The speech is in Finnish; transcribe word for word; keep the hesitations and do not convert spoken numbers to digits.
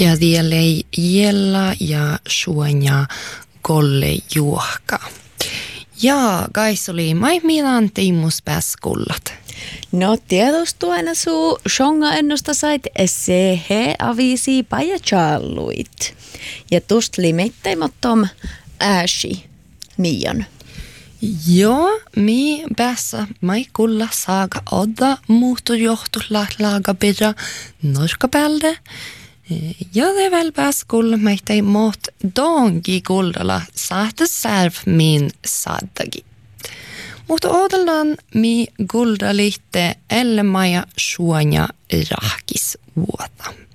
Ja vielä ei jella ja suonia kolle juohka. Ja kais oli mai milan teimus pääskullat. No tietysti aina suu shonga ennosta sait se he avisi pajachalluit. Ja tust limitteimottom ääsi mion. Joo, mi päässä mai kulla saaga odda muuttojohtulla laaga pidä norskapälde. Ja det väl pääs kulla meitä mot dongi kullalla saate särv min saddagi. Mutta odotellaan mi gulda litte elle maja suonia rahkis vuota.